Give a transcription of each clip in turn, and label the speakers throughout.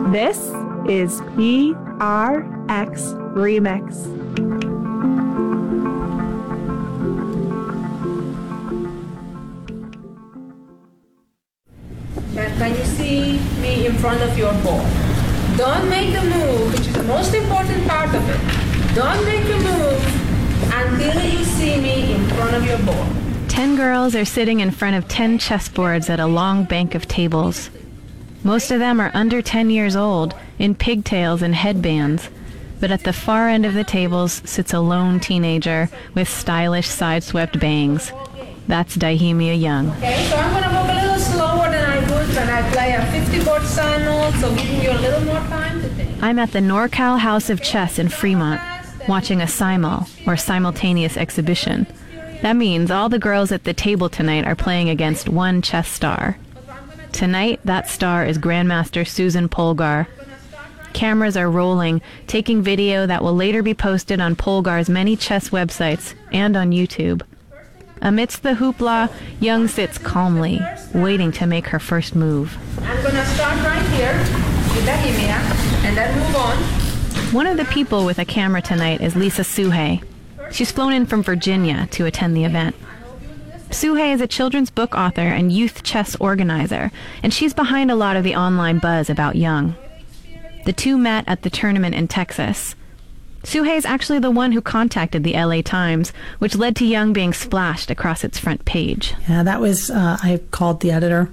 Speaker 1: This is PRX Remix.
Speaker 2: Can you see me in front of your ball? Don't make the move, which is the most important part of it. Don't make the move until you see me in front of your ball.
Speaker 3: 10 girls are sitting in front of 10 chessboards at a long bank of tables. Most of them are under 10 years old, in pigtails and headbands. But at the far end of the tables sits a lone teenager with stylish side-swept bangs. That's Dahemia Young.
Speaker 2: Okay, so I'm going to move a little slower than I would when I play a 50-board simul, so giving you a little more time to think.
Speaker 3: I'm at the NorCal House of Chess in Fremont, watching a simul, or simultaneous exhibition. That means all the girls at the table tonight are playing against one chess star. Tonight, that star is Grandmaster Susan Polgar. Cameras are rolling, taking video that will later be posted on Polgar's many chess websites and on YouTube. Amidst the hoopla, Young sits calmly, waiting to make her first move.
Speaker 2: I'm going to start right here with Dahemia, and then move on.
Speaker 3: One of the people with a camera tonight is Lisa Suhey. She's flown in from Virginia to attend the event. Suhey is a children's book author and youth chess organizer, and she's behind a lot of the online buzz about Young. The two met at the tournament in Texas. Suhey is actually the one who contacted the LA Times, which led to Young being splashed across its front page.
Speaker 4: Yeah, that was, I called the editor.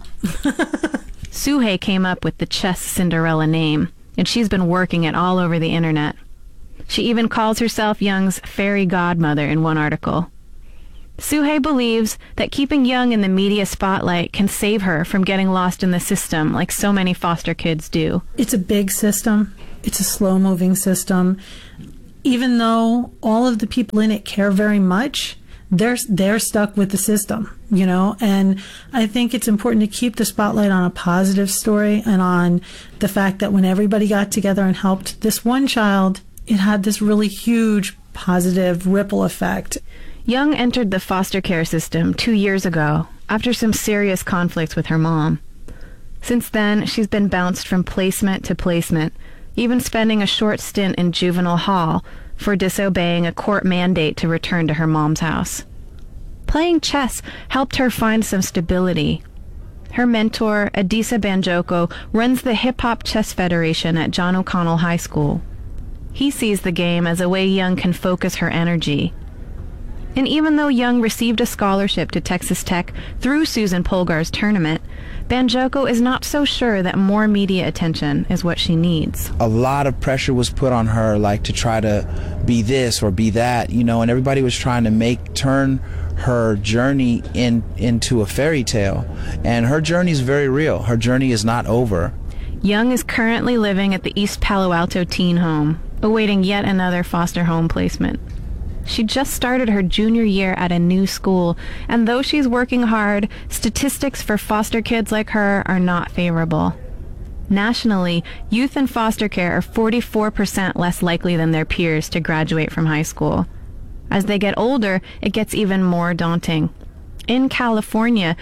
Speaker 3: Suhey came up with the Chess Cinderella name, and she's been working it all over the internet. She even calls herself Young's fairy godmother in one article. Suhey believes that keeping Young in the media spotlight can save her from getting lost in the system like so many foster kids do.
Speaker 4: It's a big system. It's a slow-moving system. Even though all of the people in it care very much, they're stuck with the system, you know? And I think it's important to keep the spotlight on a positive story and on the fact that when everybody got together and helped this one child, it had this really huge positive ripple effect.
Speaker 3: Young entered the foster care system 2 years ago after some serious conflicts with her mom. Since then, she's been bounced from placement to placement, even spending a short stint in juvenile hall for disobeying a court mandate to return to her mom's house. Playing chess helped her find some stability. Her mentor, Adisa Banjoko, runs the Hip Hop Chess Federation at John O'Connell High School. He sees the game as a way Young can focus her energy. And even though Young received a scholarship to Texas Tech through Susan Polgar's tournament, Banjoko is not so sure that more media attention is what she needs.
Speaker 5: A lot of pressure was put on her, like to try to be this or be that, you know, and everybody was trying to turn her journey into a fairy tale. And her journey is very real. Her journey is not over.
Speaker 3: Young is currently living at the East Palo Alto teen home, awaiting yet another foster home placement. She just started her junior year at a new school, and though she's working hard, statistics for foster kids like her are not favorable. Nationally, youth in foster care are 44% less likely than their peers to graduate from high school. As they get older, it gets even more daunting. In California,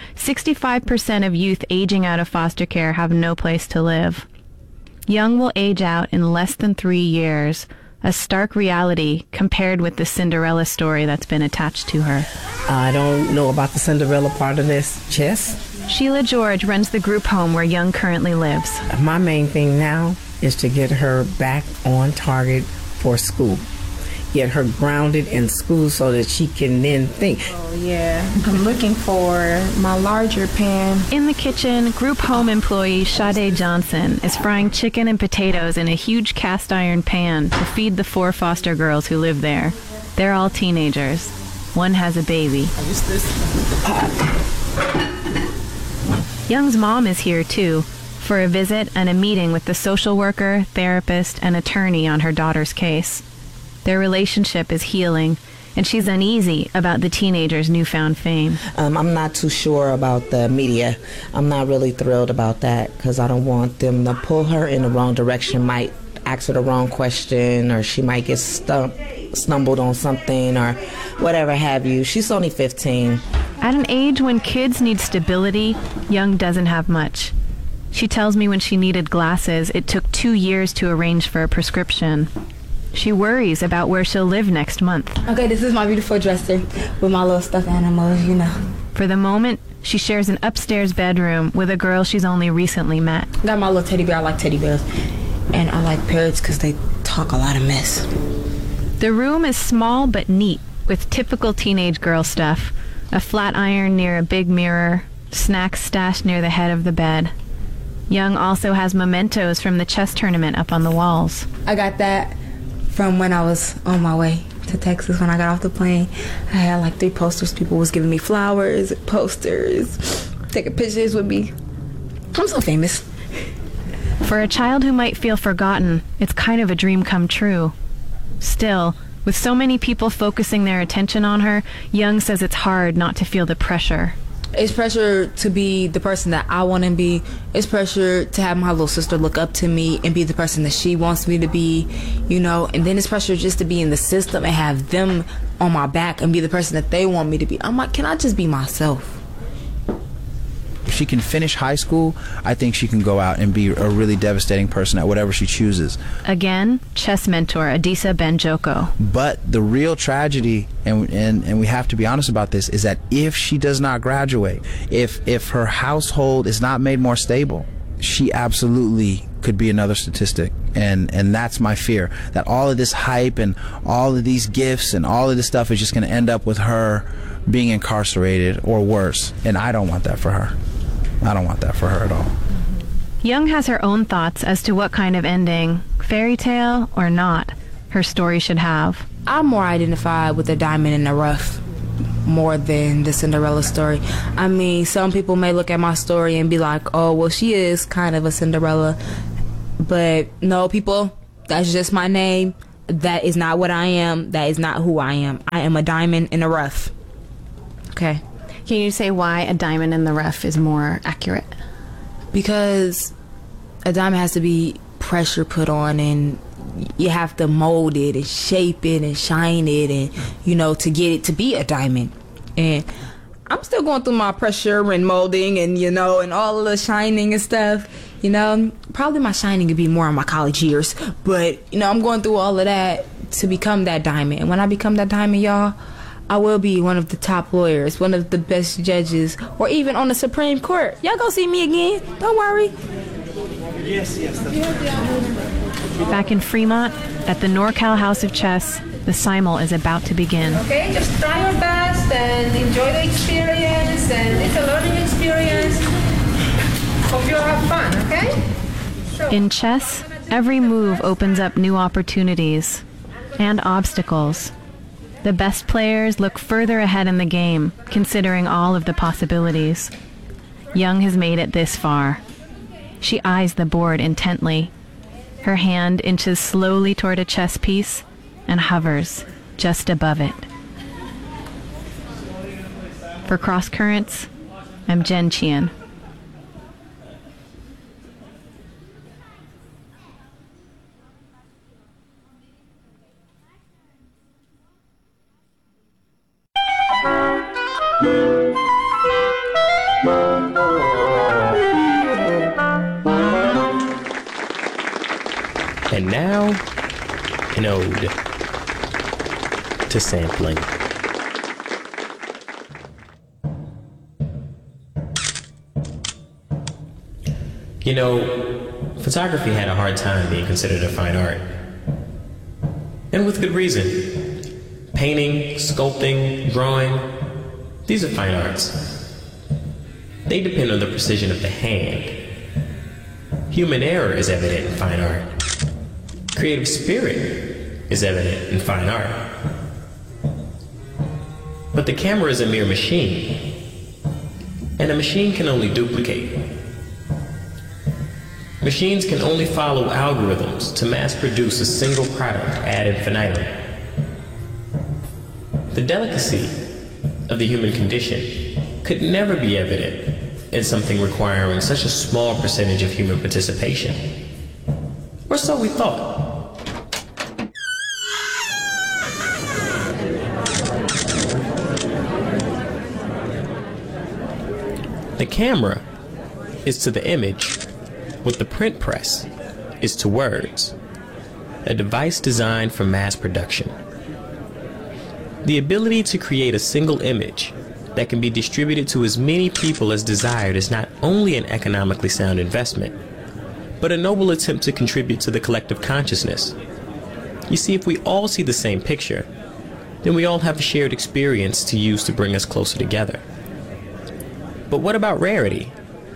Speaker 3: 65% of youth aging out of foster care have no place to live. Young will age out in less than 3 years, a stark reality compared with the Cinderella story that's been attached to her.
Speaker 6: I don't know about the Cinderella part of this chess.
Speaker 3: Sheila George runs the group home where Young currently lives.
Speaker 6: My main thing now is to get her back on target for school. Get her grounded in school so that she can then think.
Speaker 7: Oh, yeah. I'm looking for my larger pan.
Speaker 3: In the kitchen, group home employee Sade Johnson is frying chicken and potatoes in a huge cast iron pan to feed the 4 foster girls who live there. They're all teenagers. One has a baby. Young's mom is here, too, for a visit and a meeting with the social worker, therapist, and attorney on her daughter's case. Their relationship is healing, and she's uneasy about the teenager's newfound fame.
Speaker 6: I'm not too sure about the media. I'm not really thrilled about that because I don't want them to pull her in the wrong direction, might ask her the wrong question, or she might get stumbled on something or whatever have you. She's only 15.
Speaker 3: At an age when kids need stability, Young doesn't have much. She tells me when she needed glasses, it took 2 years to arrange for a prescription. She worries about where she'll live next month.
Speaker 8: Okay, this is my beautiful dresser with my little stuffed animals, you know.
Speaker 3: For the moment, she shares an upstairs bedroom with a girl she's only recently met.
Speaker 8: Got my little teddy bear. I like teddy bears. And I like parrots because they talk a lot of mess.
Speaker 3: The room is small but neat, with typical teenage girl stuff. A flat iron near a big mirror, snacks stashed near the head of the bed. Young also has mementos from the chess tournament up on the walls.
Speaker 8: I got that from when I was on my way to Texas when I got off the plane. I had like 3 posters. People was giving me flowers, posters, taking pictures with me. I'm so famous.
Speaker 3: For a child who might feel forgotten, it's kind of a dream come true. Still, with so many people focusing their attention on her, Young says it's hard not to feel the pressure.
Speaker 8: It's pressure to be the person that I want to be. It's pressure to have my little sister look up to me and be the person that she wants me to be, you know. And then it's pressure just to be in the system and have them on my back and be the person that they want me to be. I'm like, can I just be myself?
Speaker 5: If she can finish high school, I think she can go out and be a really devastating person at whatever she chooses.
Speaker 3: Again, chess mentor Adisa Benjoko.
Speaker 5: But the real tragedy, and we have to be honest about this, is that if she does not graduate, if her household is not made more stable, she absolutely could be another statistic. And that's my fear, that all of this hype and all of these gifts and all of this stuff is just going to end up with her being incarcerated or worse. And I don't want that for her. I don't want that for her at all.
Speaker 3: Young has her own thoughts as to what kind of ending, fairy tale or not, her story should have.
Speaker 8: I'm more identified with the diamond in the rough more than the Cinderella story. I mean, some people may look at my story and be like, oh, well, she is kind of a Cinderella. But no, people, that's just my name. That is not what I am. That is not who I am. I am a diamond in the rough. Okay.
Speaker 7: Can you say why a diamond in the rough is more accurate?
Speaker 8: Because a diamond has to be pressure put on, and you have to mold it and shape it and shine it, and you know, to get it to be a diamond. And I'm still going through my pressure and molding and, you know, and all of the shining and stuff, you know. Probably my shining could be more in my college years, but you know, I'm going through all of that to become that diamond. And when I become that diamond, y'all, I will be one of the top lawyers, one of the best judges, or even on the Supreme Court. Y'all go see me again. Don't worry.
Speaker 5: Yes.
Speaker 3: Back in Fremont, at the NorCal House of Chess, the simul is about to begin.
Speaker 2: Okay, just try your best and enjoy the experience, and it's a learning experience. Hope you'll have fun, okay?
Speaker 3: In chess, every move opens up new opportunities and obstacles. The best players look further ahead in the game, considering all of the possibilities. Young has made it this far. She eyes the board intently. Her hand inches slowly toward a chess piece and hovers just above it. For Cross Currents, I'm Jen Chien.
Speaker 9: And now, an ode to sampling. You know, photography had a hard time being considered a fine art. And with good reason. Painting, sculpting, drawing, these are fine arts. They depend on the precision of the hand. Human error is evident in fine art. Creative spirit is evident in fine art. But the camera is a mere machine, and a machine can only duplicate. Machines can only follow algorithms to mass produce a single product ad infinitum. The delicacy of the human condition could never be evident in something requiring such a small percentage of human participation. Or so we thought. The camera is to the image what the print press is to words, a device designed for mass production. The ability to create a single image that can be distributed to as many people as desired is not only an economically sound investment, but a noble attempt to contribute to the collective consciousness. You see, if we all see the same picture, then we all have a shared experience to use to bring us closer together. But what about rarity?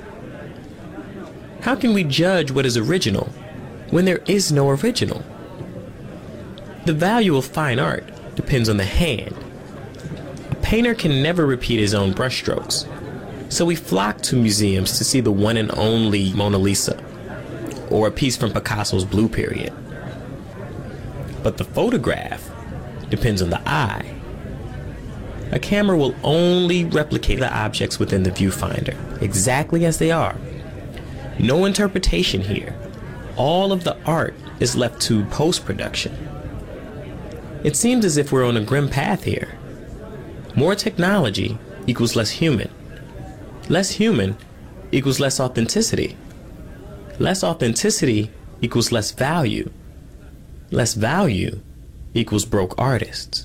Speaker 9: How can we judge what is original when there is no original? The value of fine art depends on the hand. A painter can never repeat his own brushstrokes, so we flock to museums to see the one and only Mona Lisa, or a piece from Picasso's Blue Period. But the photograph depends on the eye. A camera will only replicate the objects within the viewfinder, exactly as they are. No interpretation here. All of the art is left to post-production. It seems as if we're on a grim path here. More technology equals less human. Less human equals less authenticity. Less authenticity equals less value. Less value equals broke artists.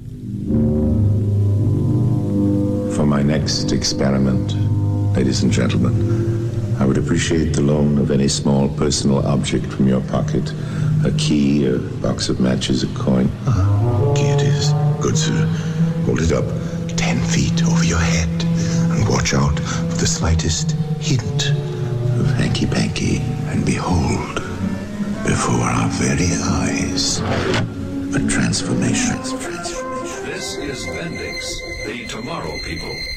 Speaker 10: For my next experiment, ladies and gentlemen, I would appreciate the loan of any small personal object from your pocket. A key, a box of matches, a coin.
Speaker 11: Key it is. Good, sir. Hold it up 10 feet over your head and watch out for the slightest hint of hanky-panky. And behold, before our very eyes, a transformation.
Speaker 12: This is Bendix, the Tomorrow People.